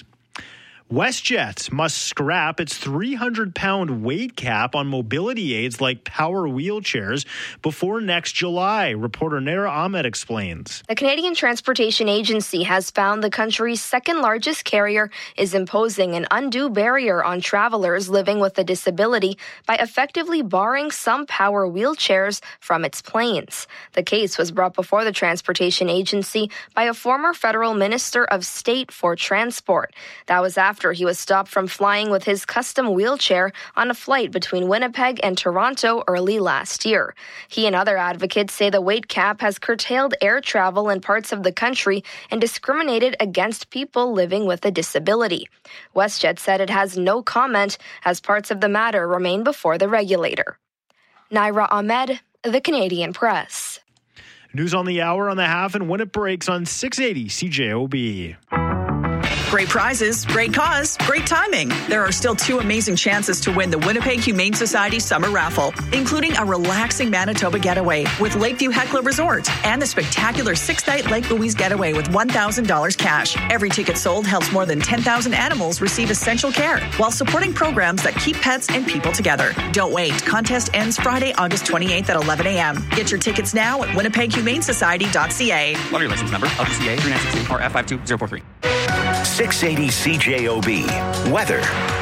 WestJet must scrap its three hundred pound weight cap on mobility aids like power wheelchairs before next July. Reporter Naira Ahmed explains. The Canadian Transportation Agency has found the country's second largest carrier is imposing an undue barrier on travelers living with a disability by effectively barring some power wheelchairs from its planes. The case was brought before the Transportation Agency by a former federal minister of state for transport. That was after After he was stopped from flying with his custom wheelchair on a flight between Winnipeg and Toronto early last year. He and other advocates say the weight cap has curtailed air travel in parts of the country and discriminated against people living with a disability. WestJet said it has no comment as parts of the matter remain before the regulator. Naira Ahmed, The Canadian Press. News on the hour, on the half, and when it breaks on six eighty C J O B. Great prizes, great cause, great timing. There are still two amazing chances to win the Winnipeg Humane Society Summer Raffle, including a relaxing Manitoba getaway with Lakeview Heckler Resort and the spectacular six-night Lake Louise getaway with one thousand dollars cash. Every ticket sold helps more than ten thousand animals receive essential care while supporting programs that keep pets and people together. Don't wait. Contest ends Friday, August twenty-eighth at eleven a.m. Get your tickets now at winnipeg humane society dot c a. Lottery license number L G C A three nine six two R F five two zero four three. six eighty C J O B. Weather.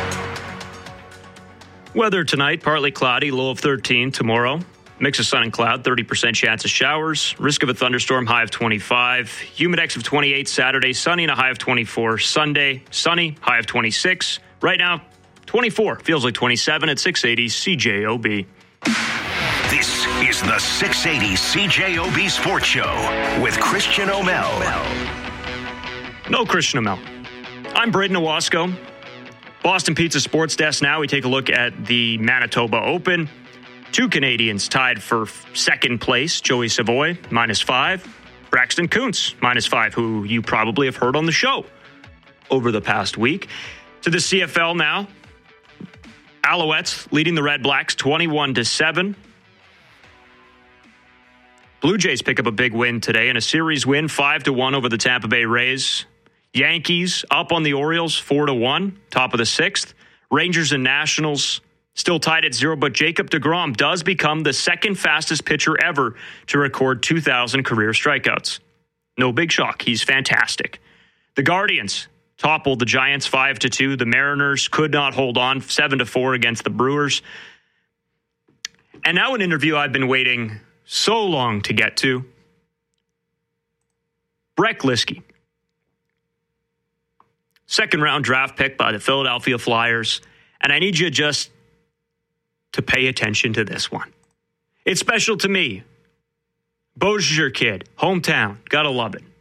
Weather tonight, partly cloudy, low of thirteen. Tomorrow, mix of sun and cloud, thirty percent chance of showers. Risk of a thunderstorm, high of twenty-five. Humidex of twenty-eight Saturday, sunny and a high of twenty-four. Sunday, sunny, high of twenty-six. Right now, twenty-four. Feels like twenty-seven at six eighty C J O B. This is the six eighty C J O B Sports Show with Christian O'Mel. No Christian O'Mel. I'm Braden Owasco. Boston Pizza Sports Desk now. We take a look at the Manitoba Open. Two Canadians tied for second place. Joey Savoy, minus five. Braxton Kuntz, minus five, who you probably have heard on the show over the past week. To the C F L now. Alouettes leading the Red Blacks twenty-one to seven. Blue Jays pick up a big win today in a series win, five to one over the Tampa Bay Rays. Yankees up on the Orioles, four to one, top of the sixth. Rangers and Nationals still tied at zero, but Jacob deGrom does become the second fastest pitcher ever to record two thousand career strikeouts. No big shock. He's fantastic. The Guardians toppled the Giants five to two. The Mariners could not hold on, seven to four against the Brewers. And now an interview I've been waiting so long to get to. Brett Glisky. second round draft pick by the Philadelphia Flyers. And I need you just to pay attention to this one. It's special to me. Beausejour kid, hometown, gotta love it.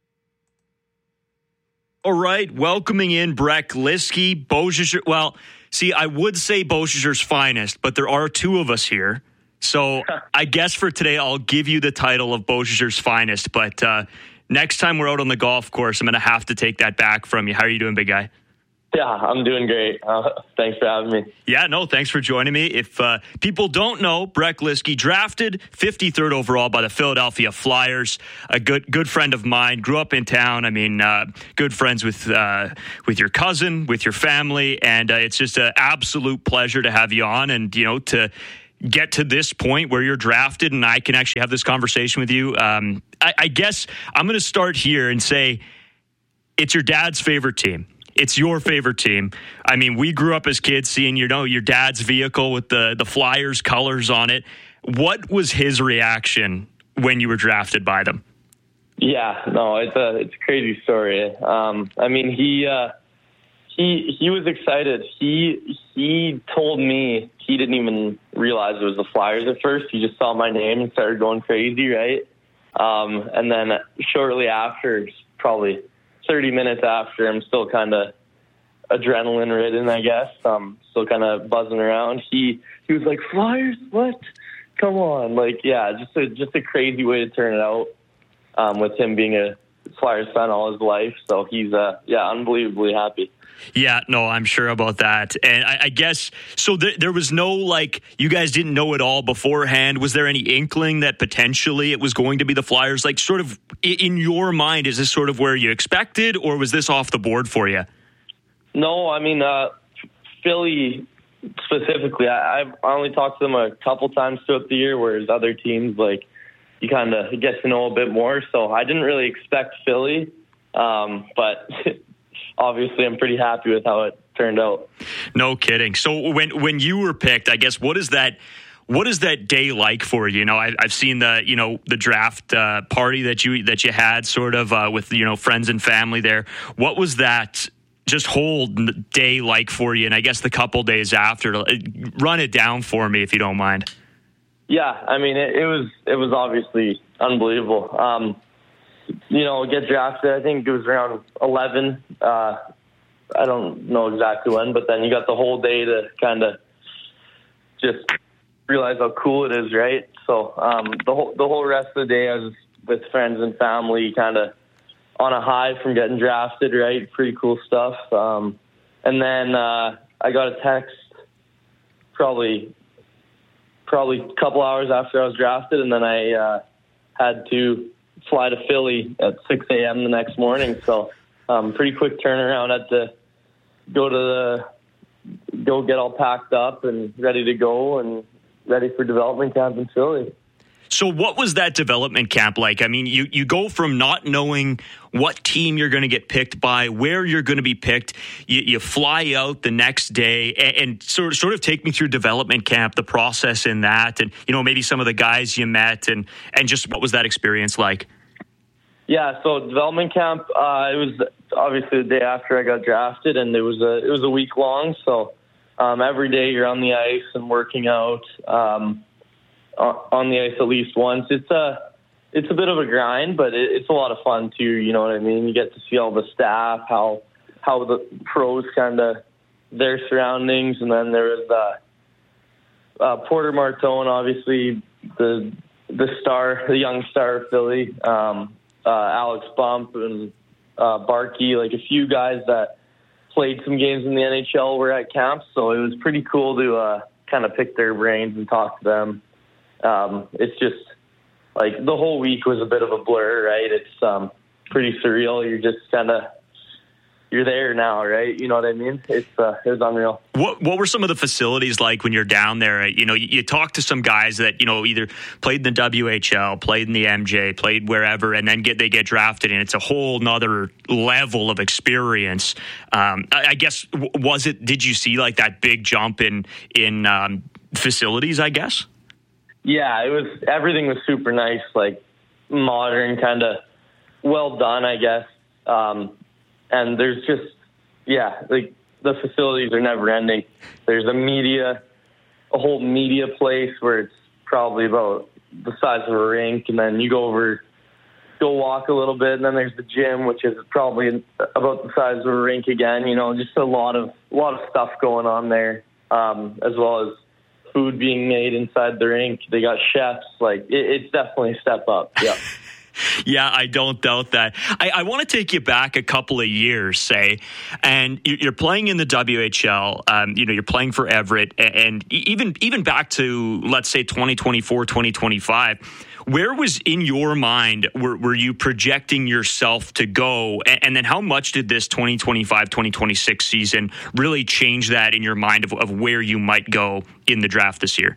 All right, welcoming in Brett Glisky, Beausejour. Well, see, I would say Beausejour's finest, but there are two of us here. So I guess for today, I'll give you the title of Beausejour's finest. But uh, next time we're out on the golf course, I'm going to have to take that back from you. How are you doing, big guy? Yeah, I'm doing great. Uh, thanks for having me. Yeah, no, thanks for joining me. If uh, people don't know, Brett Glisky drafted fifty-third overall by the Philadelphia Flyers. A good good friend of mine, grew up in town. I mean, uh, good friends with uh, with your cousin, with your family, and uh, it's just an absolute pleasure to have you on, and you know to get to this point where you're drafted, and I can actually have this conversation with you. Um, I, I guess I'm going to start here and say it's your dad's favorite team. It's your favorite team. I mean, we grew up as kids seeing, you know, your dad's vehicle with the, the Flyers colors on it. What was his reaction when you were drafted by them? Yeah, no, it's a it's a crazy story. Um, I mean, he uh, he he was excited. He he told me he didn't even realize it was the Flyers at first. He just saw my name and started going crazy, right? Um, and then shortly after, probably thirty minutes after, I'm still kind of adrenaline ridden, I guess. Um, still kind of buzzing around. He he was like, Flyers? What? Come on. Like, yeah, just a, just a crazy way to turn it out um, with him being a Flyers fan all his life. So he's, uh, yeah, unbelievably happy. Yeah, no, I'm sure about that. And I, I guess, so th- there was no, like, you guys didn't know it all beforehand. Was there any inkling that potentially it was going to be the Flyers? Like, sort of, in your mind, is this sort of where you expected, or was this off the board for you? No, I mean, uh, Philly specifically, I, I've only talked to them a couple times throughout the year, whereas other teams, like, you kind of get to know a bit more. So I didn't really expect Philly, um, but... obviously, I'm pretty happy with how it turned out. No kidding. So when when you were picked, I guess, what is that? What is that day like for you? You know, I, I've seen the you know the draft uh, party that you that you had, sort of uh, with you know friends and family there. What was that just whole day like for you? And I guess the couple days after, run it down for me if you don't mind. Yeah, I mean, it, it was it was obviously unbelievable. Um, You know, get drafted, I think it was around eleven. Uh, I don't know exactly when, but then you got the whole day to kind of just realize how cool it is, right? So um, the whole the whole rest of the day I was with friends and family, kind of on a high from getting drafted, right? Pretty cool stuff. Um, and then uh, I got a text probably probably a couple hours after I was drafted, and then I uh, had to fly to Philly at six a.m. the next morning. So um, pretty quick turnaround. Had to go to the, go get all packed up and ready to go and ready for development camp in Philly. So what was that development camp like? I mean, you, you go from not knowing what team you're going to get picked by, where you're going to be picked. You, you fly out the next day and, and sort of, sort of take me through development camp, the process in that, and, you know, maybe some of the guys you met and, and just what was that experience like? Yeah, so development camp, uh, it was obviously the day after I got drafted, and it was a, it was a week long. So um, every day you're on the ice and working out, um, on the ice at least once. It's a, it's a bit of a grind, but it, it's a lot of fun too. You know what I mean? You get to see all the staff, how, how the pros kind of their surroundings. And then there was, uh, uh, Porter Martone, obviously the, the star, the young star of Philly, um, uh, Alex Bump and, uh, Barkey, like a few guys that played some games in the N H L were at camp. So it was pretty cool to, uh, kind of pick their brains and talk to them. Um, it's just like the whole week was a bit of a blur, right? It's um, pretty surreal. You're just kind of, you're there now, right? You know what I mean? It's uh, it was unreal. What What were some of the facilities like when you're down there? You know, you, you talk to some guys that, you know, either played in the W H L, played in the M J, played wherever, and then get they get drafted, and it's a whole nother level of experience. Um, I, I guess, was it, did you see like that big jump in, in um, facilities, I guess? Yeah, it was, everything was super nice, like modern, kind of well done, I guess. Um, and there's just yeah, like the facilities are never ending. There's a media, a whole media place where it's probably about the size of a rink, and then you go over, go walk a little bit, and then there's the gym, which is probably about the size of a rink again. You know, just a lot of a lot of stuff going on there, um, as well as food being made inside the rink. They got chefs. Like it, it's definitely a step up. Yeah. Yeah, I don't doubt that. I, I want to take you back a couple of years, say, and you're playing in the W H L. Um, you know, you're playing for Everett, and even even back to, let's say, twenty twenty-four, twenty twenty-five. Where was in your mind, were, were you projecting yourself to go? And, and then how much did this twenty twenty-five, twenty twenty-six season really change that in your mind of, of where you might go in the draft this year?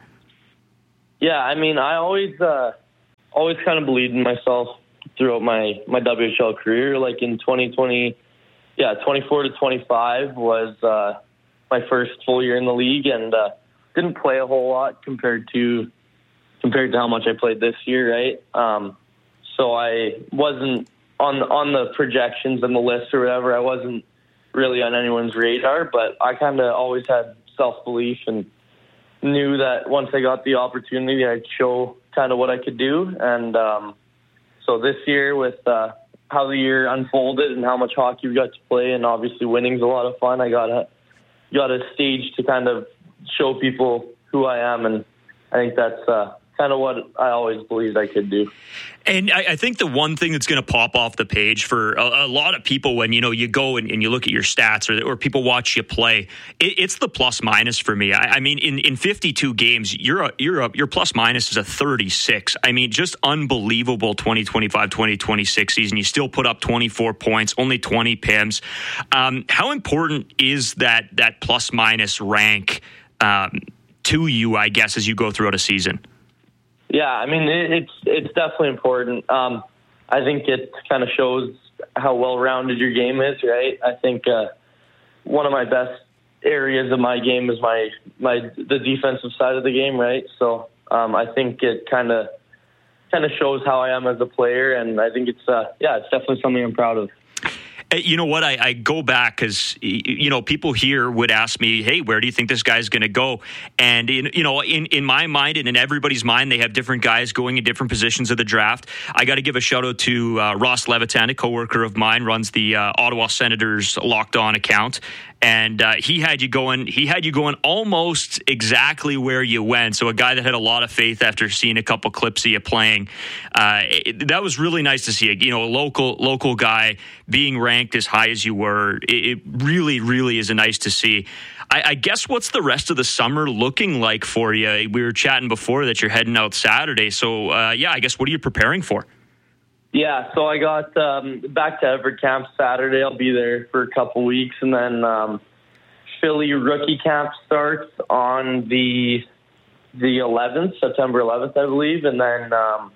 Yeah, I mean, I always... Uh always kind of believed in myself throughout my, my W H L career. Like in twenty twenty, yeah, twenty-four to twenty-five was uh, my first full year in the league, and uh, didn't play a whole lot compared to compared to how much I played this year, right? Um, so I wasn't on on the projections and the list or whatever. I wasn't really on anyone's radar, but I kind of always had self-belief and knew that once I got the opportunity, I'd show kind of what I could do. And um, so this year, with uh, how the year unfolded and how much hockey we got to play, and obviously winning's a lot of fun, I got a got a stage to kind of show people who I am, and I think that's uh, kind of what I always believed I could do. And I, I think the one thing that's going to pop off the page for a, a lot of people when, you know, you go and, and you look at your stats, or, or people watch you play, it, it's the plus minus for me. I, I mean, in, in fifty-two games, you're a, you're a, your plus minus is a thirty-six. I mean, just unbelievable twenty twenty-five, twenty twenty-six season. You still put up twenty-four points, only twenty P I Ms. Um, how important is that, that plus minus rank um, to you, I guess, as you go throughout a season? Yeah, I mean, it, it's it's definitely important. Um, I think it kind of shows how well-rounded your game is, right? I think uh, one of my best areas of my game is my my the defensive side of the game, right? So um, I think it kind of kind of shows how I am as a player, and I think it's uh, yeah, it's definitely something I'm proud of. You know what? I, I go back because, you know, people here would ask me, hey, where do you think this guy's going to go? And, in, you know, in, in my mind and in everybody's mind, they have different guys going in different positions of the draft. I got to give a shout out to uh, Ross Levitan, a coworker of mine, runs the uh, Ottawa Senators Locked On account. And uh, he had you going. He had you going almost exactly where you went. So a guy that had a lot of faith after seeing a couple clips of you playing. Uh, it, that was really nice to see. You know, a local local guy being ranked as high as you were. It, it really, really is a nice to see. I, I guess what's the rest of the summer looking like for you? We were chatting before that you're heading out Saturday. So uh, yeah, I guess what are you preparing for? Yeah, so I got um, back to Everett camp Saturday. I'll be there for a couple weeks, and then um, Philly rookie camp starts on the the eleventh, September eleventh, I believe, and then um,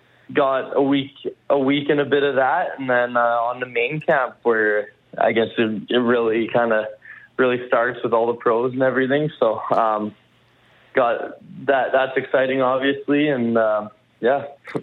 got a week a week and a bit of that, and then uh, on the main camp where I guess it, it really kind of really starts with all the pros and everything. So um, got that. That's exciting, obviously, and uh, yeah.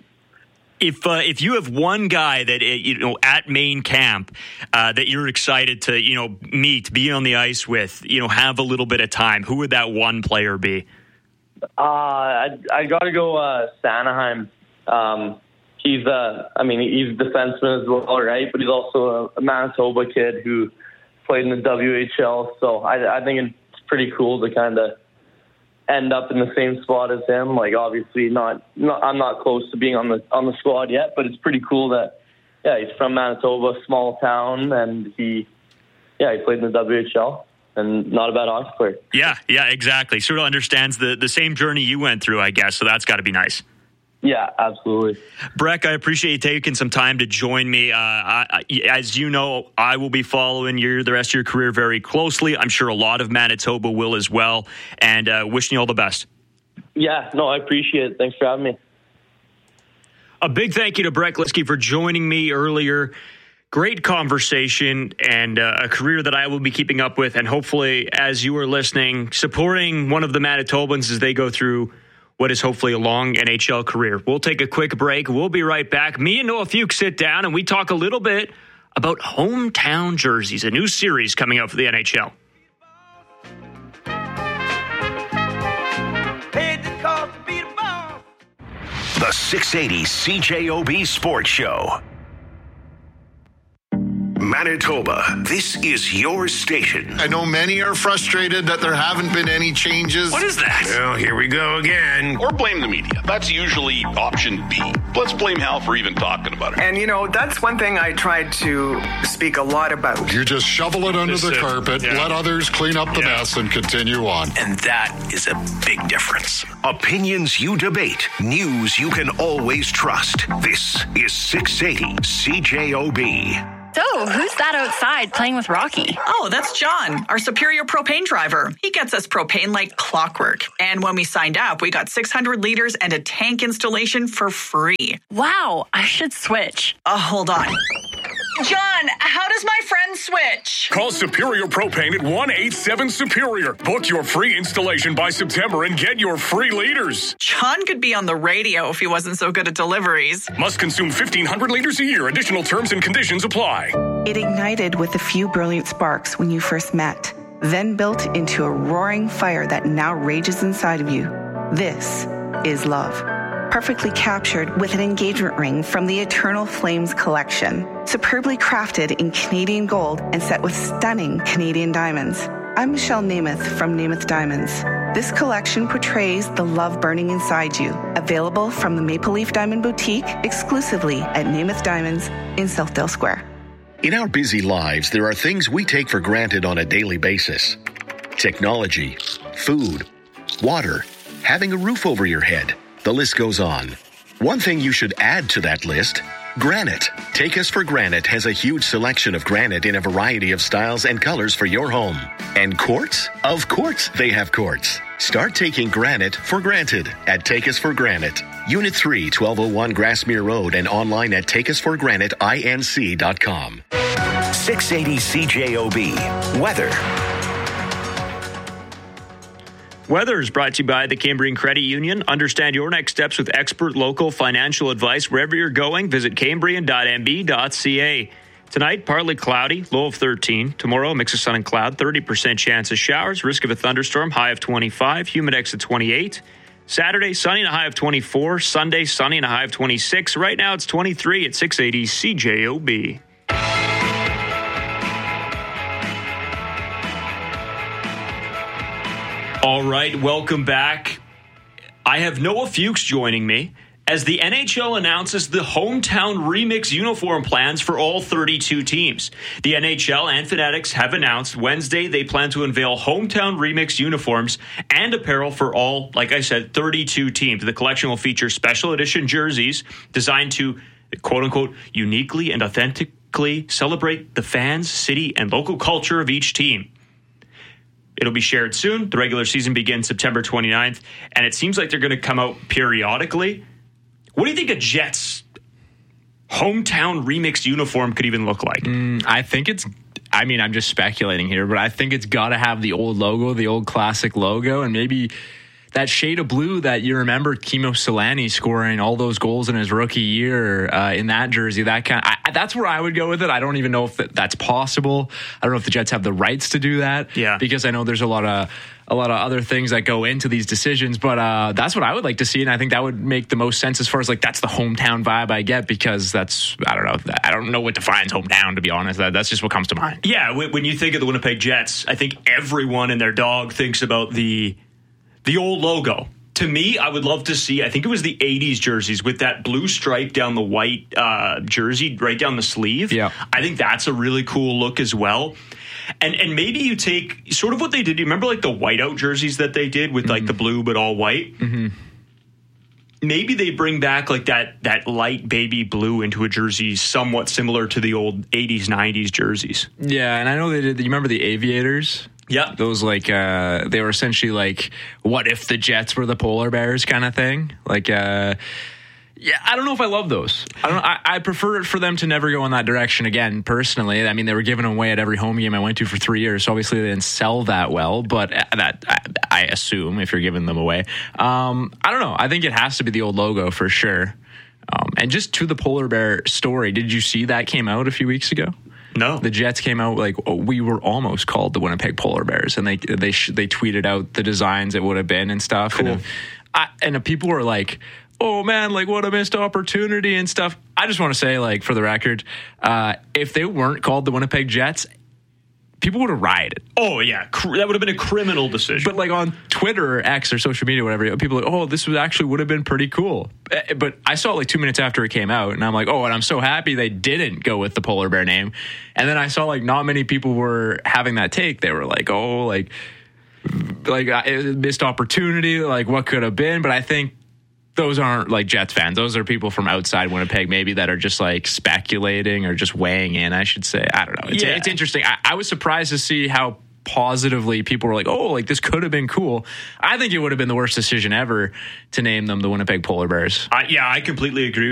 If uh, if you have one guy that, you know, at main camp uh, that you're excited to, you know, meet, be on the ice with, you know, have a little bit of time, who would that one player be? Uh, I, I got to go uh, Sanaheim. Um, he's, uh, I mean, he's a defenseman as well, right? But he's also a, a Manitoba kid who played in the W H L. So I, I think it's pretty cool to kind of end up in the same spot as him. Like, obviously not, not I'm not close to being on the on the squad yet, but it's pretty cool that yeah, he's from Manitoba, small town, and he yeah, he played in the W H L and not a bad hockey player. Yeah, yeah, exactly. Sort of understands the the same journey you went through, I guess. So that's got to be nice. Yeah, absolutely. Breck, I appreciate you taking some time to join me. Uh, I, as you know, I will be following you the rest of your career very closely. I'm sure a lot of Manitoba will as well. And uh, wishing you all the best. Yeah, no, I appreciate it. Thanks for having me. A big thank you to Breck Liskey for joining me earlier. Great conversation and uh, a career that I will be keeping up with. And hopefully, as you are listening, supporting one of the Manitobans as they go through what is hopefully a long N H L career. We'll take a quick break. We'll be right back. Me and Noah Fuchs sit down and we talk a little bit about hometown jerseys, a new series coming out for the N H L. The six eighty C J O B Sports Show. Manitoba, this is your station. I know many are frustrated that there haven't been any changes. What is that? Well, here we go again. Or blame the media. That's usually option B. Let's blame Hal for even talking about it. And, you know, that's one thing I tried to speak a lot about. You just shovel it under Just the sit. carpet, Yeah. let others clean up the Yeah. mess, and continue on. And that is a big difference. Opinions you debate, news you can always trust. This is six eighty C J O B. So, who's that outside playing with Rocky? Oh, that's John, our Superior propane driver. He gets us propane like clockwork. And when we signed up, we got six hundred liters and a tank installation for free. Wow, I should switch. Oh, hold on. John, how does my friend switch? Call Superior Propane at one eight seven Superior. Book your free installation by September and get your free liters. John could be on the radio if he wasn't so good at deliveries. Must consume fifteen hundred liters a year. Additional terms and conditions apply. It ignited with a few brilliant sparks when you first met, then built into a roaring fire that now rages inside of you. This is love. Perfectly captured with an engagement ring from the Eternal Flames collection. Superbly crafted in Canadian gold and set with stunning Canadian diamonds. I'm Michelle Namath from Namath Diamonds. This collection portrays the love burning inside you. Available from the Maple Leaf Diamond Boutique exclusively at Namath Diamonds in Southdale Square. In our busy lives, there are things we take for granted on a daily basis. Technology, food, water, having a roof over your head. The list goes on. One thing you should add to that list, granite. Take Us for Granite has a huge selection of granite in a variety of styles and colors for your home. And quartz? Of course they have quartz. Start taking granite for granted at Take Us for Granite. Unit three, twelve oh one Grassmere Road, and online at take us for granite inc dot com. six eighty C J O B. Weather. Weather is brought to you by the Cambrian Credit Union. Understand your next steps with expert local financial advice. Wherever you're going, visit cambrian dot m b dot c a. Tonight, partly cloudy, low of thirteen. Tomorrow, a mix of sun and cloud, thirty percent chance of showers, risk of a thunderstorm, high of twenty-five, humidex at twenty-eight. Saturday, sunny and a high of twenty-four. Sunday, sunny and a high of twenty-six. Right now, it's twenty-three at six eighty C J O B. All right, welcome back. I have Noah Fuchs joining me as the N H L announces the hometown remix uniform plans for all thirty-two teams. The N H L and Fanatics have announced Wednesday they plan to unveil hometown remix uniforms and apparel for all, like I said, thirty-two teams. The collection will feature special edition jerseys designed to, quote-unquote, uniquely and authentically celebrate the fans, city, and local culture of each team. It'll be shared soon. The regular season begins September twenty-ninth, and it seems like they're going to come out periodically. What do you think a Jets hometown remixed uniform could even look like? Mm, I think it's, I mean, I'm just speculating here, but I think it's got to have the old logo, the old classic logo, and maybe that shade of blue that you remember Kimo Solani scoring all those goals in his rookie year uh, in that jersey. That kind of, I, that's where I would go with it. I don't even know if that, that's possible. I don't know if the Jets have the rights to do that. Yeah, because I know there's a lot of a lot of other things that go into these decisions. But uh, that's what I would like to see, and I think that would make the most sense as far as like that's the hometown vibe I get, because that's I don't know I don't know what defines hometown, to be honest. That, that's just what comes to mind. Yeah, when you think of the Winnipeg Jets, I think everyone and their dog thinks about the. The old logo. To me, I would love to see, I think it was the eighties jerseys with that blue stripe down the white uh, jersey, right down the sleeve. Yeah. I think that's a really cool look as well. And and maybe you take sort of what they did. You remember like the whiteout jerseys that they did with mm-hmm. like the blue but all white? Mm-hmm. Maybe they bring back like that that light baby blue into a jersey somewhat similar to the old eighties, nineties jerseys. Yeah, and I know they did. You remember the Aviators? Yeah. Those like, uh, they were essentially like, what if the Jets were the polar bears kind of thing? Like, uh, yeah, I don't know if I love those. I don't. I, I prefer it for them to never go in that direction again, personally. I mean, they were given away at every home game I went to for three years, so obviously they didn't sell that well, but that, I, I assume, if you're giving them away. Um, I don't know. I think it has to be the old logo for sure. Um, and just to the polar bear story, did you see that came out a few weeks ago? No. The Jets came out like, oh, we were almost called the Winnipeg Polar Bears, and they they sh- they tweeted out the designs it would have been and stuff. Cool. And, I, and people were like, oh man, like what a missed opportunity and stuff. I just want to say, like, for the record, uh, if they weren't called the Winnipeg Jets, people would have rioted. Oh, yeah. Cr- that would have been a criminal decision. But, like, on Twitter or X or social media, whatever, people are like, oh, this was actually would have been pretty cool. But I saw it, like, two minutes after it came out, and I'm like, oh, and I'm so happy they didn't go with the polar bear name. And then I saw, like, not many people were having that take. They were like, oh, like, like missed opportunity, like, what could have been? But I think those aren't like Jets fans. Those are people from outside Winnipeg, maybe, that are just like speculating or just weighing in, I should say. I don't know. It's, yeah. it's interesting. I, I was surprised to see how positively people were like, oh, like this could have been cool. I think it would have been the worst decision ever to name them the Winnipeg Polar Bears. Uh, yeah, I completely agree.